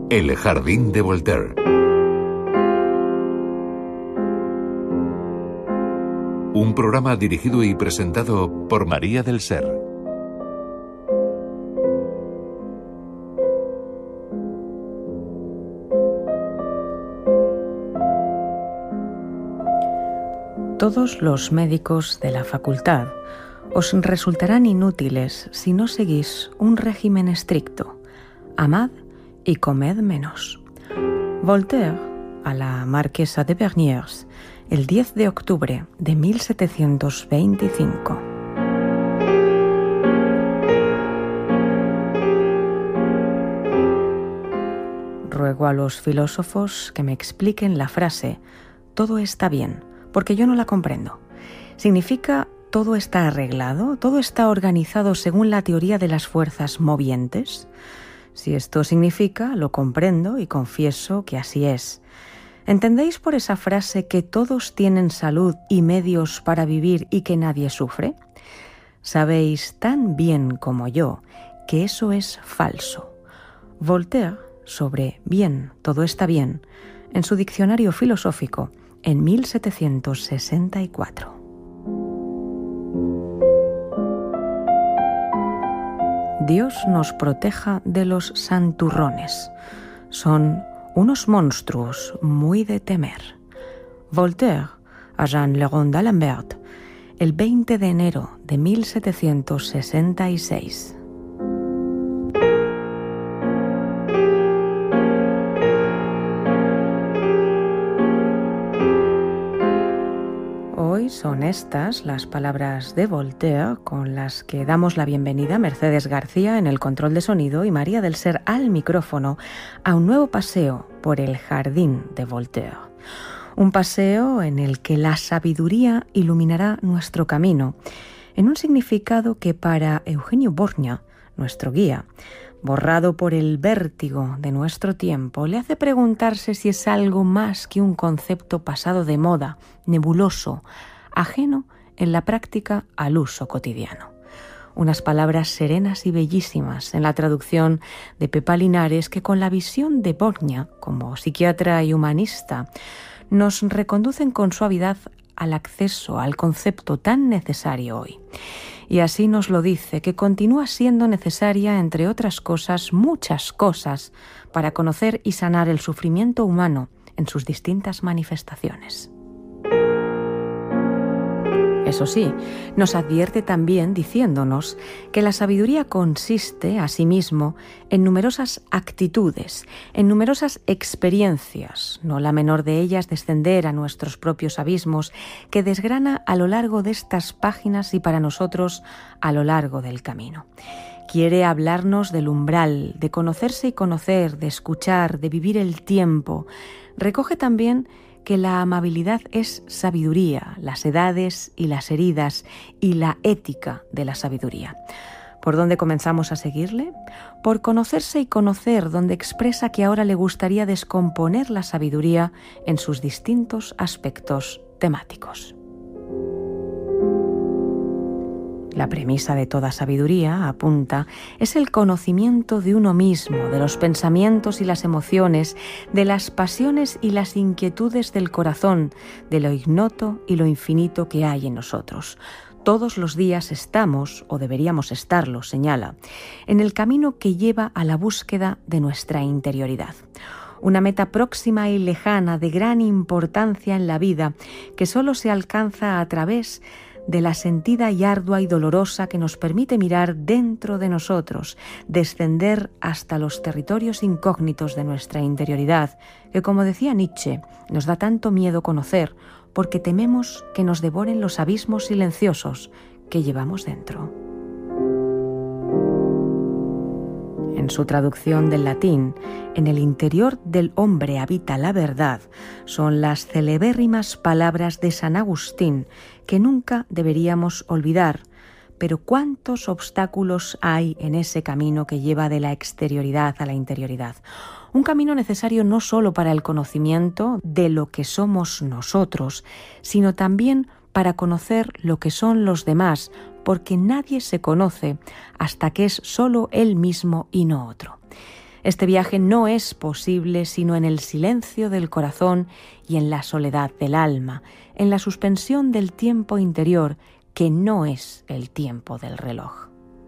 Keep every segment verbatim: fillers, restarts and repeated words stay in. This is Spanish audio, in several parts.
El jardín de Voltaire. Un programa dirigido y presentado por María del Ser. Todos los médicos de la facultad os resultarán inútiles si no seguís un régimen estricto. Amad y comed menos. Voltaire a la marquesa de Bernières el diez de octubre de mil setecientos veinticinco. Ruego a los filósofos que me expliquen la frase «todo está bien», porque yo no la comprendo. ¿Significa todo está arreglado? ¿Todo está organizado según la teoría de las fuerzas movientes? Si esto significa, lo comprendo y confieso que así es. ¿Entendéis por esa frase que todos tienen salud y medios para vivir y que nadie sufre? Sabéis tan bien como yo que eso es falso. Voltaire, sobre bien, todo está bien, en su diccionario filosófico, en mil setecientos sesenta y cuatro. Dios nos proteja de los santurrones. Son unos monstruos muy de temer. Voltaire a Jean-Léon d'Alembert, el veinte de enero de mil setecientos sesenta y seis. Hoy son estas las palabras de Voltaire con las que damos la bienvenida a Mercedes García en el control de sonido y María del Ser al micrófono a un nuevo paseo por el jardín de Voltaire. Un paseo en el que la sabiduría iluminará nuestro camino, en un significado que para Eugenio Borgna, nuestro guía, borrado por el vértigo de nuestro tiempo, le hace preguntarse si es algo más que un concepto pasado de moda, nebuloso, ajeno en la práctica al uso cotidiano. Unas palabras serenas y bellísimas en la traducción de Pepa Linares que con la visión de Borgna, como psiquiatra y humanista, nos reconducen con suavidad al acceso al concepto tan necesario hoy. Y así nos lo dice, que continúa siendo necesaria, entre otras cosas, muchas cosas, para conocer y sanar el sufrimiento humano en sus distintas manifestaciones. Eso sí, nos advierte también diciéndonos que la sabiduría consiste, asimismo, en numerosas actitudes, en numerosas experiencias, no la menor de ellas descender a nuestros propios abismos, que desgrana a lo largo de estas páginas y para nosotros a lo largo del camino. Quiere hablarnos del umbral, de conocerse y conocer, de escuchar, de vivir el tiempo. Recoge también que la amabilidad es sabiduría, las edades y las heridas y la ética de la sabiduría. ¿Por dónde comenzamos a seguirle? Por conocerse y conocer, donde expresa que ahora le gustaría descomponer la sabiduría en sus distintos aspectos temáticos. La premisa de toda sabiduría, apunta, es el conocimiento de uno mismo, de los pensamientos y las emociones, de las pasiones y las inquietudes del corazón, de lo ignoto y lo infinito que hay en nosotros. Todos los días estamos, o deberíamos estarlo, señala, en el camino que lleva a la búsqueda de nuestra interioridad. Una meta próxima y lejana de gran importancia en la vida que solo se alcanza a través de la sentida y ardua y dolorosa que nos permite mirar dentro de nosotros, descender hasta los territorios incógnitos de nuestra interioridad, que, como decía Nietzsche, nos da tanto miedo conocer porque tememos que nos devoren los abismos silenciosos que llevamos dentro. En su traducción del latín, en el interior del hombre habita la verdad, son las celebérrimas palabras de San Agustín que nunca deberíamos olvidar. Pero ¿cuántos obstáculos hay en ese camino que lleva de la exterioridad a la interioridad? Un camino necesario no solo para el conocimiento de lo que somos nosotros, sino también para conocer lo que son los demás, porque nadie se conoce hasta que es solo él mismo y no otro. Este viaje no es posible sino en el silencio del corazón y en la soledad del alma, en la suspensión del tiempo interior, que no es el tiempo del reloj.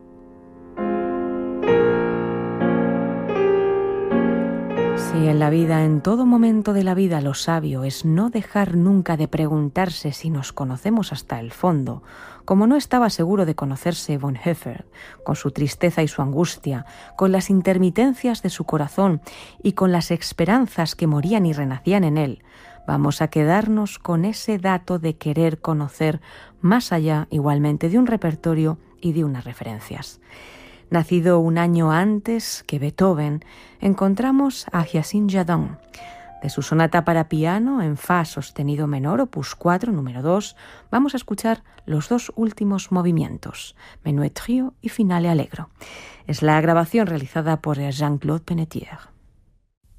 Si en la vida, en todo momento de la vida, lo sabio es no dejar nunca de preguntarse si nos conocemos hasta el fondo, como no estaba seguro de conocerse Bonhoeffer, con su tristeza y su angustia, con las intermitencias de su corazón y con las esperanzas que morían y renacían en él, vamos a quedarnos con ese dato de querer conocer más allá igualmente de un repertorio y de unas referencias. Nacido un año antes que Beethoven, encontramos a Hyacinthe Jadon. De su sonata para piano en fa sostenido menor, opus cuatro, número dos, vamos a escuchar los dos últimos movimientos, Menuet Trio y Finale Allegro. Es la grabación realizada por Jean-Claude Pennetier.